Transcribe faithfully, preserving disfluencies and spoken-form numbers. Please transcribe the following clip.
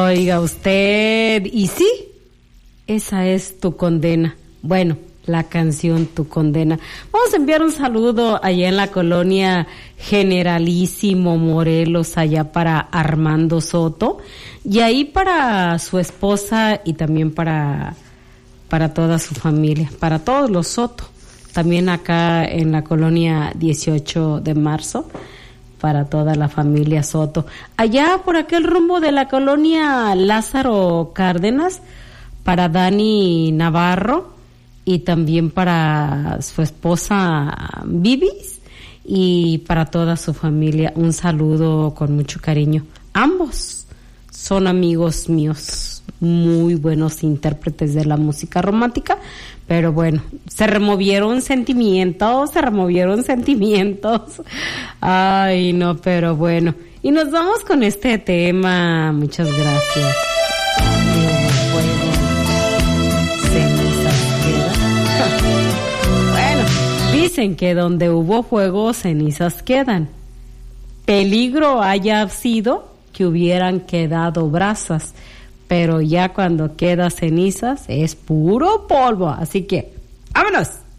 Oiga usted, y sí, esa es tu condena. Bueno, la canción Tu Condena. Vamos a enviar un saludo allá en la colonia Generalísimo Morelos, allá para Armando Soto, y ahí para su esposa y también para, para toda su familia, para todos los Soto. También acá en la colonia dieciocho de marzo, para toda la familia Soto. Allá por aquel rumbo de la colonia Lázaro Cárdenas, para Dani Navarro y también para su esposa Vivis y para toda su familia. Un saludo con mucho cariño. Ambos son amigos míos, muy buenos intérpretes de la música romántica, pero bueno, se removieron sentimientos, se removieron sentimientos. Ay, no, pero bueno. Y nos vamos con este tema. Muchas gracias. Bueno, dicen que donde hubo fuego, cenizas quedan. Peligro haya sido que hubieran quedado brasas, pero ya cuando queda cenizas es puro polvo. Así que, ¡vámonos!